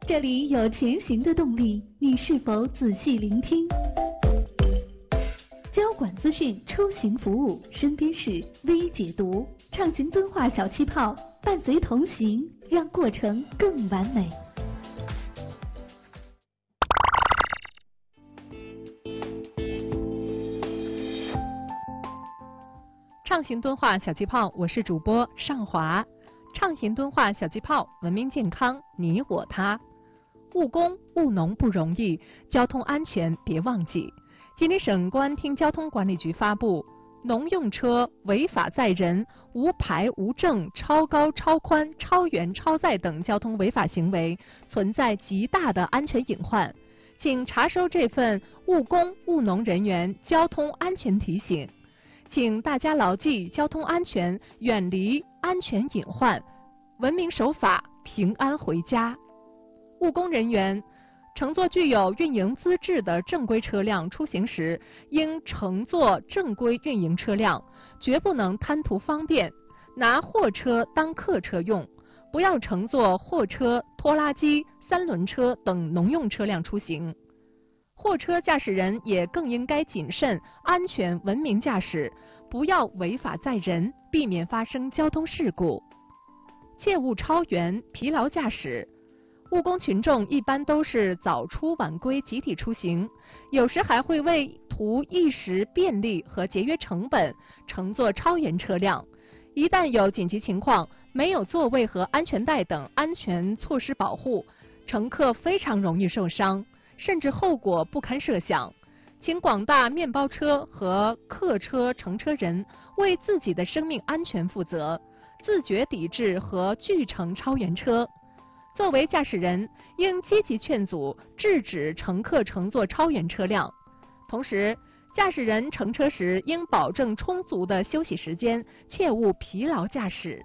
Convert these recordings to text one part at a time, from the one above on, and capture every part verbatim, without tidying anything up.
这里有前行的动力，你是否仔细聆听？交管资讯出行服务，身边事微解读，畅行敦化小气泡，伴随同行，让过程更完美。 畅行敦化小气泡，我是主播尚华。畅行敦化小气泡，文明健康，你我他。务工务农不容易，交通安全别忘记。吉林省公安厅交通管理局发布，农用车违法载人、无牌无证、超高超宽、超员超载等交通违法行为存在极大的安全隐患，请查收这份务工务农人员交通安全提醒。请大家牢记交通安全，远离安全隐患，文明守法，平安回家。务工人员乘坐具有运营资质的正规车辆出行时，应乘坐正规运营车辆，绝不能贪图方便，拿货车当客车用，不要乘坐货车、拖拉机、三轮车等农用车辆出行。货车驾驶人也更应该谨慎、安全、文明驾驶，不要违法载人，避免发生交通事故。切勿超员、疲劳驾驶。务工群众一般都是早出晚归集体出行，有时还会为图一时便利和节约成本，乘坐超员车辆。一旦有紧急情况，没有座位和安全带等安全措施保护，乘客非常容易受伤，甚至后果不堪设想。请广大面包车和客车乘车人为自己的生命安全负责，自觉抵制和拒乘超员车。作为驾驶人，应积极劝阻、制止乘客乘坐超员车辆。同时，驾驶人乘车时应保证充足的休息时间，切勿疲劳驾驶。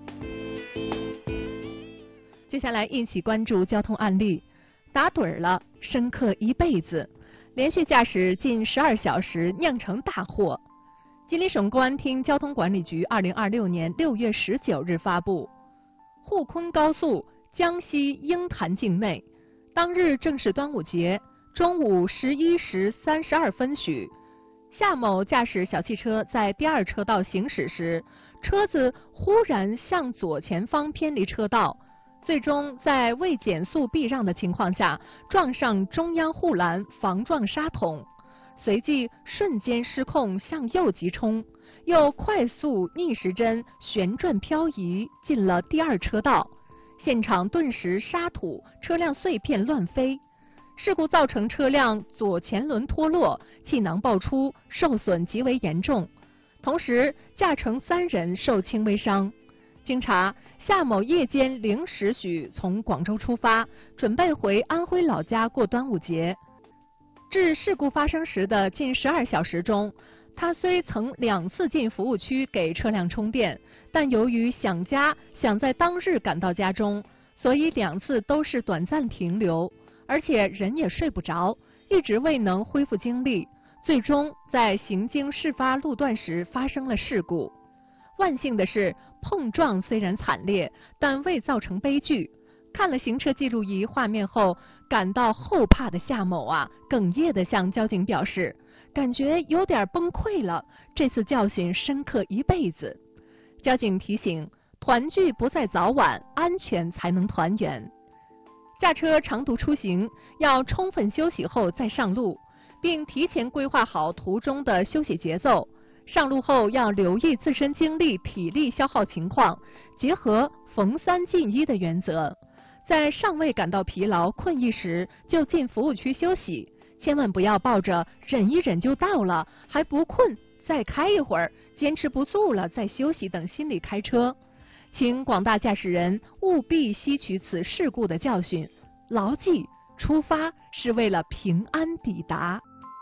接下来一起关注交通案例。打盹儿了，深刻一辈子。连续驾驶近十二小时酿成大祸。吉林省公安厅交通管理局二零二六年六月十九日发布，沪昆高速江西鹰潭境内，当日正是端午节，中午十一时三十二分许，夏某驾驶小汽车在第二车道行驶时，车子忽然向左前方偏离车道，最终在未减速避让的情况下撞上中央护栏防撞沙桶，随即瞬间失控向右急冲，又快速逆时针旋转漂移进了第二车道，现场顿时沙土、车辆碎片乱飞。事故造成车辆左前轮脱落，气囊爆出，受损极为严重，同时驾乘三人受轻微伤。经查，夏某夜间零时许从广州出发，准备回安徽老家过端午节。至事故发生时的近十二小时中，他虽曾两次进服务区给车辆充电，但由于想家，想在当日赶到家中，所以两次都是短暂停留，而且人也睡不着，一直未能恢复精力，最终在行经事发路段时发生了事故。万幸的是，碰撞虽然惨烈，但未造成悲剧。看了行车记录仪画面后，感到后怕的夏某啊，哽咽地向交警表示，感觉有点崩溃了，这次教训深刻一辈子。交警提醒，团聚不在早晚，安全才能团圆。驾车长途出行要充分休息后再上路，并提前规划好途中的休息节奏。上路后要留意自身精力、体力消耗情况，结合逢三进一的原则，在尚未感到疲劳、困意时就进服务区休息，千万不要抱着忍一忍就到了，还不困，再开一会儿，坚持不住了再休息等心理开车。请广大驾驶人务必吸取此事故的教训，牢记出发是为了平安抵达。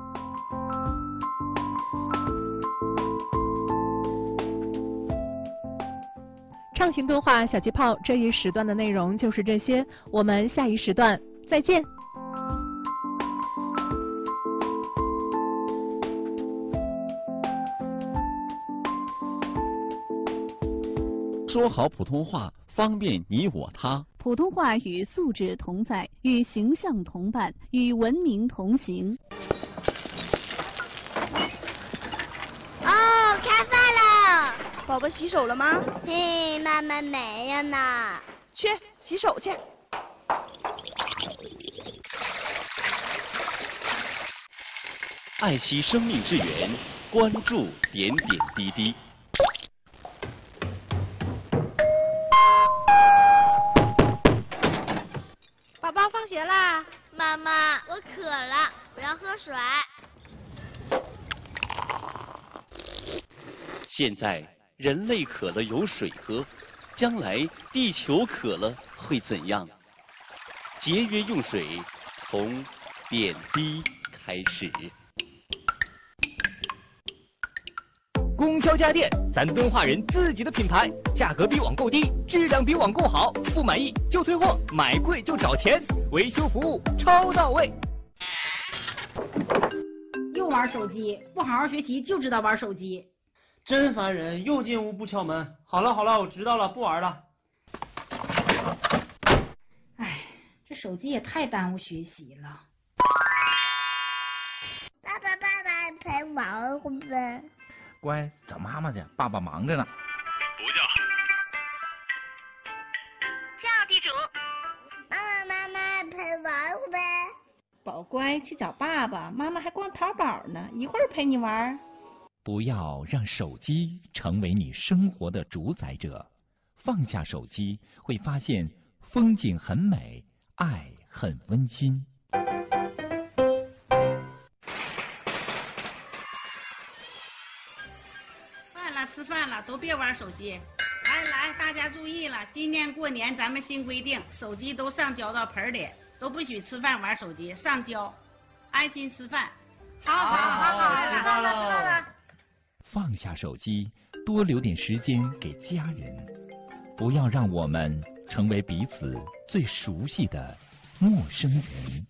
畅行敦化小气泡这一时段的内容就是这些，我们下一时段再见。 说好普通话，方便你我他。 普通话与素质同在，与形象同伴，与文明同行。 哦，开饭了！ 宝宝洗手了吗？ 嘿，妈妈没有呢。 去洗手去。 爱惜生命之源，关注点点滴滴。 宝宝放学啦！ 妈妈，我渴了，我要喝水。 现在人类渴了有水喝，将来地球渴了会怎样？节约用水，从点滴开始。 供销家电，咱敦化人自己的品牌，价格比网购低，质量比网购好，不满意就退货，买贵就找钱，维修服务超到位。 又玩手机，不好好学习就知道玩手机， 真烦人！又进屋不敲门。好了好了，我知道了，不玩了。 哎，这手机也太耽误学习了。 爸爸爸爸陪玩会不会？ 乖，找妈妈去，爸爸忙着呢。 不叫。 叫地主。妈妈妈妈陪玩会不会？ 宝乖，去找爸爸，妈妈还逛淘宝呢，一会儿陪你玩。 不要让手机成为你生活的主宰者，放下手机，会发现风景很美，爱很温馨。 吃饭了，都别玩手机。来来，大家注意了，今年过年咱们新规定，手机都上交到盆里，都不许吃饭玩手机，上交，安心吃饭。好好好好，知道了知道了。 放下手机，多留点时间给家人，不要让我们成为彼此最熟悉的陌生人。